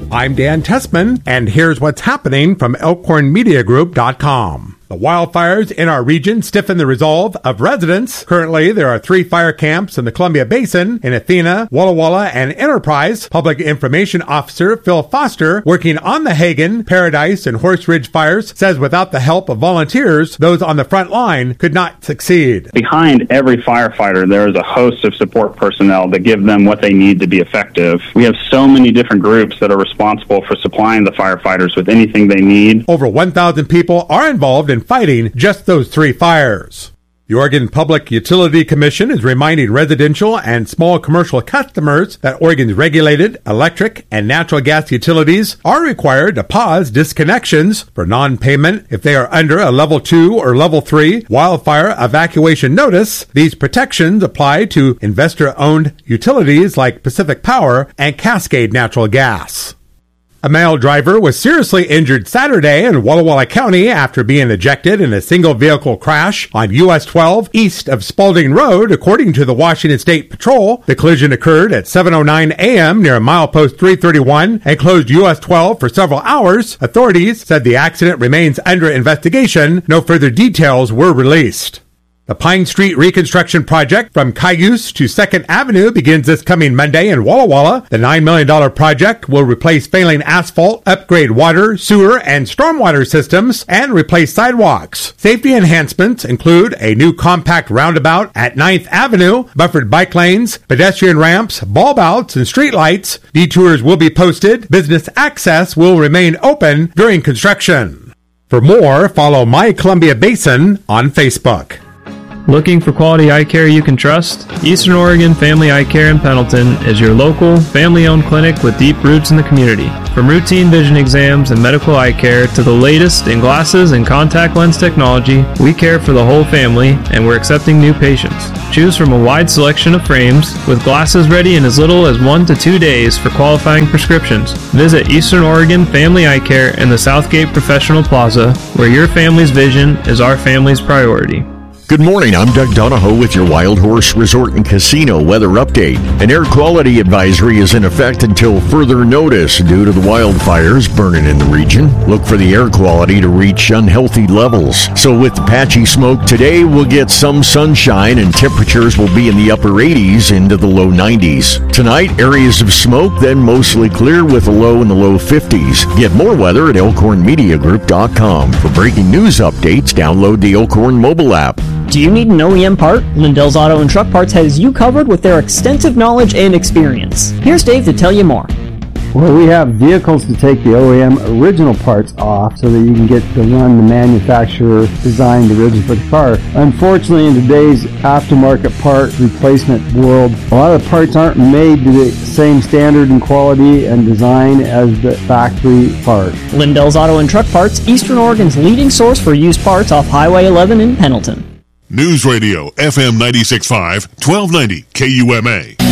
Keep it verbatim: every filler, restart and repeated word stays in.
I'm Dan Tessman, and here's what's happening from elkhorn media group dot com. The wildfires in our region stiffen the resolve of residents. Currently, there are three fire camps in the Columbia Basin in Athena, Walla Walla, and Enterprise. Public Information Officer Phil Foster, working on the Hagen, Paradise, and Horse Ridge fires, says without the help of volunteers, those on the front line could not succeed. Behind every firefighter, there is a host of support personnel that give them what they need to be effective. We have so many different groups that are responsible for supplying the firefighters with anything they need. Over one thousand people are involved in fighting just those three fires. The Oregon Public Utility Commission is reminding residential and small commercial customers that Oregon's regulated electric and natural gas utilities are required to pause disconnections for non-payment if they are under a level two or level three wildfire evacuation notice. These protections apply to investor-owned utilities like Pacific Power and Cascade Natural Gas. A male driver was seriously injured Saturday in Walla Walla County after being ejected in a single-vehicle crash on U S twelve east of Spalding Road, according to the Washington State Patrol. The collision occurred at seven oh nine a.m. near milepost three thirty-one and closed U S twelve for several hours. Authorities said the accident remains under investigation. No further details were released. The Pine Street reconstruction project from Cayuse to second Avenue begins this coming Monday in Walla Walla. The nine million dollars project will replace failing asphalt, upgrade water, sewer, and stormwater systems, and replace sidewalks. Safety enhancements include a new compact roundabout at ninth Avenue, buffered bike lanes, pedestrian ramps, bulb outs, and streetlights. Detours will be posted. Business access will remain open during construction. For more, follow My Columbia Basin on Facebook. Looking for quality eye care you can trust? Eastern Oregon Family Eye Care in Pendleton is your local, family-owned clinic with deep roots in the community. From routine vision exams and medical eye care to the latest in glasses and contact lens technology, we care for the whole family, and we're accepting new patients. Choose from a wide selection of frames, with glasses ready in as little as one to two days for qualifying prescriptions. Visit Eastern Oregon Family Eye Care in the Southgate Professional Plaza, where your family's vision is our family's priority. Good morning, I'm Doug Donahoe with your Wild Horse Resort and Casino weather update. An air quality advisory is in effect until further notice due to the wildfires burning in the region. Look for the air quality to reach unhealthy levels. So with the patchy smoke today, we'll get some sunshine and temperatures will be in the upper eighties into the low nineties. Tonight, areas of smoke, then mostly clear with a low in the low fifties. Get more weather at elkhorn media group dot com. For breaking news updates, download the Elkhorn mobile app. Do you need an O E M part? Lindell's Auto and Truck Parts has you covered with their extensive knowledge and experience. Here's Dave to tell you more. Well, we have vehicles to take the O E M original parts off so that you can get to run the manufacturer designed originally for the car. Unfortunately, in today's aftermarket part replacement world, a lot of the parts aren't made to the same standard and quality and design as the factory part. Lindell's Auto and Truck Parts, Eastern Oregon's leading source for used parts off Highway eleven in Pendleton. News Radio, F M ninety-six point five, twelve ninety K U M A.